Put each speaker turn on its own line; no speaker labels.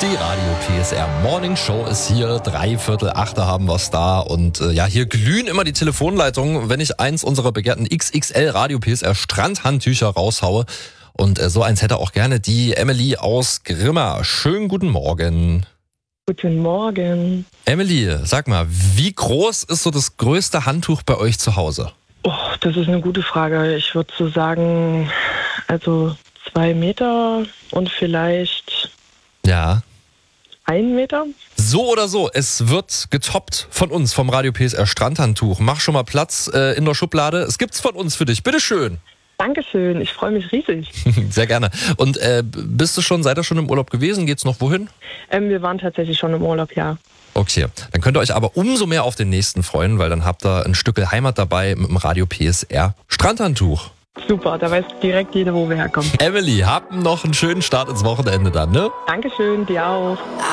Die Radio PSR Morning Show ist hier, 7:45 haben wir es da und hier glühen immer die Telefonleitungen, wenn ich eins unserer begehrten XXL Radio PSR Strandhandtücher raushaue und so eins hätte auch gerne die Emily aus Grimma. Schönen guten Morgen.
Guten Morgen.
Emily, sag mal, wie groß ist so das größte Handtuch bei euch zu Hause?
Oh, das ist eine gute Frage. Ich würde so sagen, also 2 Meter und vielleicht
Ja.
1 Meter.
So oder so, es wird getoppt von uns, vom Radio PSR Strandhandtuch. Mach schon mal Platz in der Schublade. Es gibt's von uns für dich. Bitteschön.
Dankeschön, ich freue mich riesig.
Sehr gerne. Und seid ihr schon im Urlaub gewesen? Geht's noch wohin?
Wir waren tatsächlich schon im Urlaub, ja.
Okay, dann könnt ihr euch aber umso mehr auf den nächsten freuen, weil dann habt ihr ein Stückel Heimat dabei mit dem Radio PSR Strandhandtuch.
Super, da weiß direkt jeder, wo wir herkommen.
Emily, habt noch einen schönen Start ins Wochenende dann, ne?
Dankeschön, dir auch.